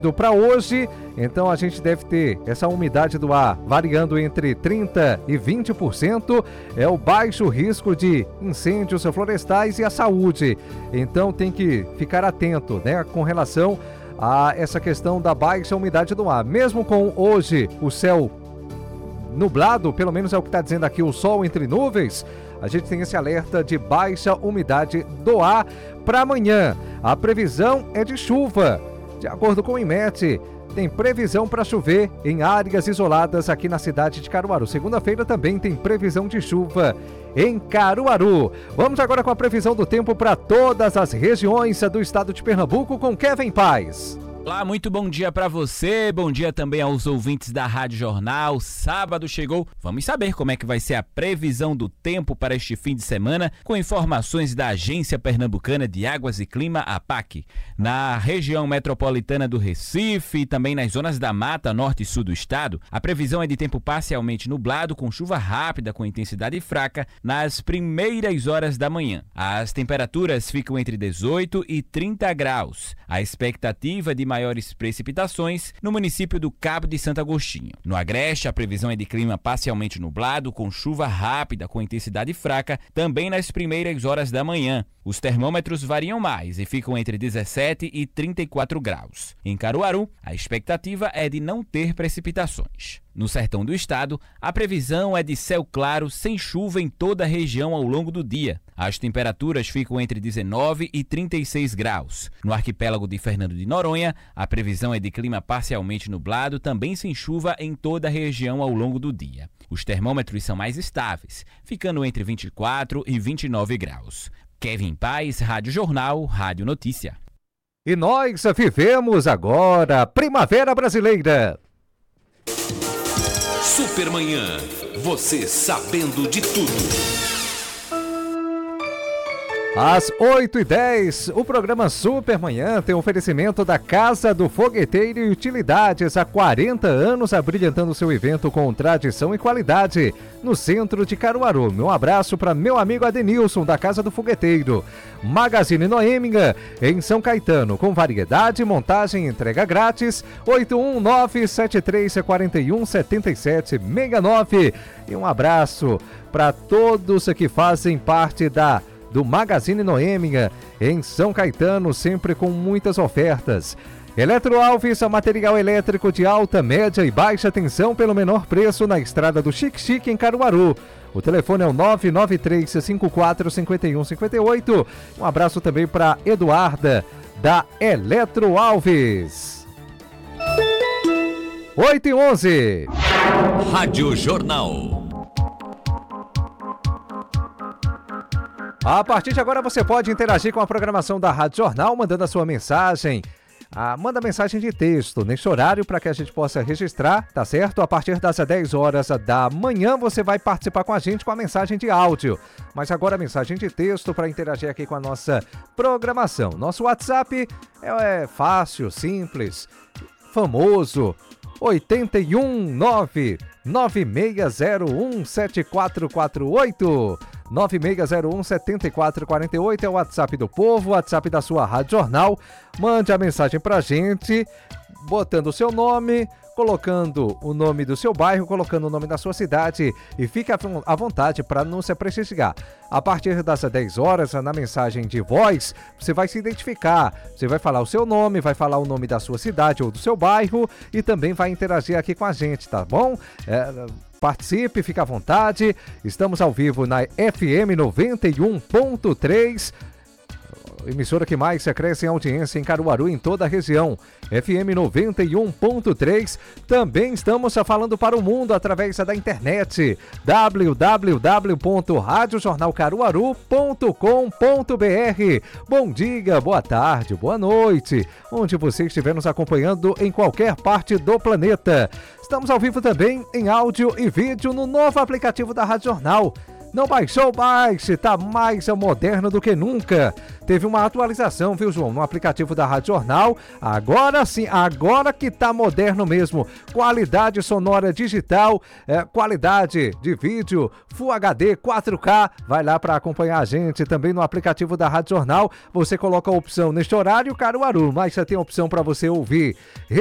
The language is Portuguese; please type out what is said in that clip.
Para hoje, então a gente deve ter essa umidade do ar variando entre 30% e 20%, é o baixo risco de incêndios florestais e a saúde. Então tem que ficar atento, né, com relação a essa questão da baixa umidade do ar. Mesmo com hoje o céu nublado, pelo menos é o que está dizendo aqui, o sol entre nuvens, a gente tem esse alerta de baixa umidade do ar para amanhã. A previsão é de chuva. De acordo com o IMET, tem previsão para chover em áreas isoladas aqui na cidade de Caruaru. Segunda-feira também tem previsão de chuva em Caruaru. Vamos agora com a previsão do tempo para todas as regiões do estado de Pernambuco com Kevin Paz. Olá, muito bom dia para você, bom dia também aos ouvintes da Rádio Jornal. Sábado chegou, vamos saber como é que vai ser a previsão do tempo para este fim de semana, com informações da Agência Pernambucana de Águas e Clima, APAC. Na região metropolitana do Recife e também nas zonas da Mata Norte e Sul do estado, a previsão é de tempo parcialmente nublado, com chuva rápida com intensidade fraca nas primeiras horas da manhã. As temperaturas ficam entre 18 e 30 graus. A expectativa de maiores precipitações no município do Cabo de Santo Agostinho. No Agreste, a previsão é de clima parcialmente nublado, com chuva rápida com intensidade fraca, também nas primeiras horas da manhã. Os termômetros variam mais e ficam entre 17 e 34 graus. Em Caruaru, a expectativa é de não ter precipitações. No sertão do estado, a previsão é de céu claro, sem chuva em toda a região ao longo do dia. As temperaturas ficam entre 19 e 36 graus. No arquipélago de Fernando de Noronha, a previsão é de clima parcialmente nublado, também sem chuva em toda a região ao longo do dia. Os termômetros são mais estáveis, ficando entre 24 e 29 graus. Kevin Paz, Rádio Jornal, Rádio Notícia. E nós vivemos agora a Primavera Brasileira. Supermanhã, você sabendo de tudo. Às 8h10, o programa Supermanhã tem oferecimento da Casa do Fogueteiro e Utilidades, há 40 anos abrilhantando seu evento com tradição e qualidade, no centro de Caruaru. Meu abraço para meu amigo Adenilson, da Casa do Fogueteiro. Magazine Noêminga, em São Caetano, com variedade, montagem e entrega grátis, 819-7341-7769. E um abraço para todos que fazem parte do Magazine Noêminga, em São Caetano, sempre com muitas ofertas. Eletroalves, material elétrico de alta, média e baixa tensão pelo menor preço na estrada do Xique-Xique, em Caruaru. O telefone é o 993-54-5158. Um abraço também para Eduarda, da Eletroalves. 8h11. Rádio Jornal. A partir de agora você pode interagir com a programação da Rádio Jornal, mandando a sua mensagem. Manda mensagem de texto neste horário para que a gente possa registrar, tá certo? A partir das 10 horas da manhã você vai participar com a gente com a mensagem de áudio. Mas agora a mensagem de texto para interagir aqui com a nossa programação. Nosso WhatsApp é fácil, simples, famoso. 819-9601-7448. 9601-7448 é o WhatsApp do povo, o WhatsApp da sua Rádio Jornal. Mande a mensagem pra gente, botando o seu nome, colocando o nome do seu bairro, colocando o nome da sua cidade e fique à vontade para não se prestigiar. A partir das 10 horas, na mensagem de voz, você vai se identificar, você vai falar o seu nome, vai falar o nome da sua cidade ou do seu bairro e também vai interagir aqui com a gente, tá bom? Participe, fique à vontade. Estamos ao vivo na FM 91.3, emissora que mais cresce em audiência em Caruaru e em toda a região. FM 91.3. Também estamos falando para o mundo através da internet. www.radiojornalcaruaru.com.br. Bom dia, boa tarde, boa noite, onde você estiver nos acompanhando em qualquer parte do planeta. Estamos ao vivo também em áudio e vídeo no novo aplicativo da Rádio Jornal. Não baixou? Baixe, tá mais moderno do que nunca. Teve uma atualização, viu, João, no aplicativo da Rádio Jornal. Agora sim, agora que tá moderno mesmo. Qualidade sonora digital, qualidade de vídeo, Full HD, 4K. Vai lá para acompanhar a gente também no aplicativo da Rádio Jornal. Você coloca a opção neste horário, Caruaru, mas você tem a opção para você ouvir